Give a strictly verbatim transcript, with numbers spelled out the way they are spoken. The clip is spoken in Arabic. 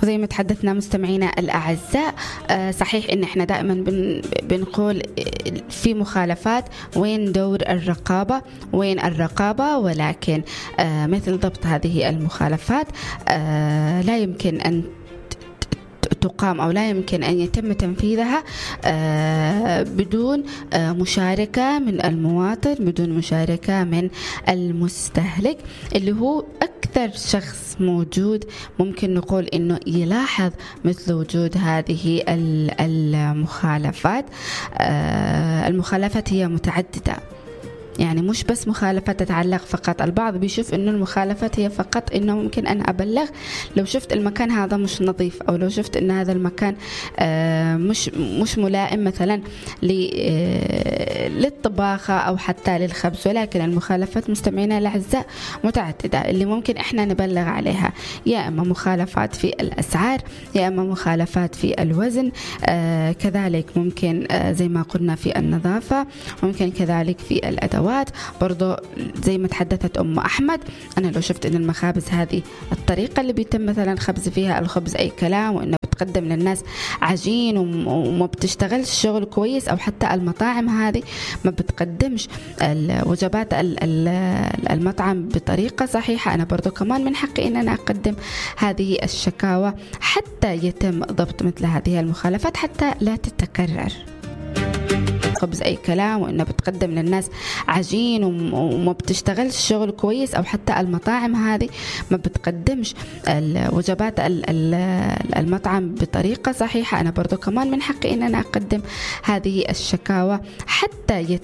وزي ما تحدثنا مستمعينا الأعزاء، صحيح إن إحنا دائما بن بنقول في مخالفات، وين دور الرقابة؟ وين الرقابة؟ ولكن مثل ضبط هذه المخالفات لا يمكن أن تقام أو لا يمكن أن يتم تنفيذها بدون مشاركة من المواطن، بدون مشاركة من المستهلك اللي هو أكثر شخص موجود ممكن نقول إنه يلاحظ مثل وجود هذه المخالفات. المخالفات هي متعددة، يعني مش بس مخالفات تتعلق فقط. البعض بيشوف إنه المخالفات هي فقط إنه ممكن أنا أبلغ لو شفت المكان هذا مش نظيف، أو لو شفت إن هذا المكان مش مش ملائم مثلا للطباخة أو حتى للخبز. ولكن المخالفات مستمعينا الأعزاء متعددة اللي ممكن إحنا نبلغ عليها، يا إما مخالفات في الأسعار، يا إما مخالفات في الوزن، كذلك ممكن زي ما قلنا في النظافة، ممكن كذلك في الأدوات. برضو زي ما تحدثت أم أحمد، أنا لو شفت إن المخابز هذه الطريقة اللي بيتم مثلا خبز فيها الخبز أي كلام، وإنه بتقدم للناس عجين وما بتشتغلش شغل كويس، أو حتى المطاعم هذه ما بتقدمش الوجبات المطعم بطريقة صحيحة، أنا برضو كمان من حقي إن أنا أقدم هذه الشكاوى حتى يتم ضبط مثل هذه المخالفات حتى لا تتكرر. خبز أي كلام، وإنه بتقدم للناس عجين وما بتشتغلش شغل كويس، أو حتى المطاعم هذه ما بتقدمش الوجبات المطعم بطريقة صحيحة، أنا برضو كمان من حقي إن أنا أقدم هذه الشكاوى حتى يتم